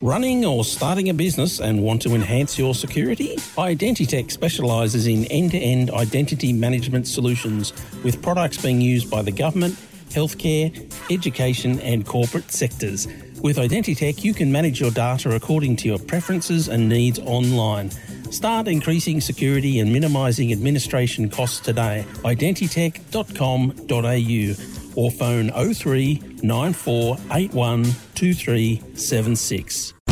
Running or starting a business and want to enhance your security? Identitech specialises in end-to-end identity management solutions with products being used by the government, healthcare, education and corporate sectors. With Identitech, you can manage your data according to your preferences and needs online. Start increasing security and minimising administration costs today. Identitech.com.au or phone 03 9481 2376.